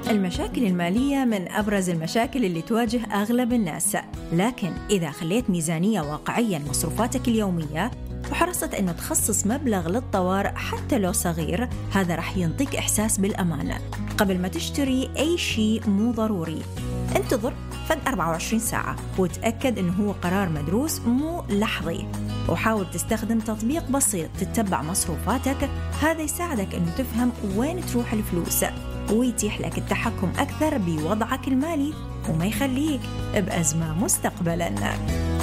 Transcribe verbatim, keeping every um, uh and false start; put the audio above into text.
المشاكل المالية من أبرز المشاكل اللي تواجه أغلب الناس، لكن إذا خليت ميزانية واقعية لمصروفاتك اليومية وحرصت أنه تخصص مبلغ للطوارئ حتى لو صغير، هذا رح ينطيك إحساس بالأمان. قبل ما تشتري أي شيء مو ضروري، انتظر فق أربعة وعشرين ساعة وتأكد أنه هو قرار مدروس مو لحظي، وحاول تستخدم تطبيق بسيط تتبع مصروفاتك. هذا يساعدك أنه تفهم وين تروح الفلوس ويتيح لك التحكم أكثر بوضعك المالي وما يخليك بأزمة مستقبلاً.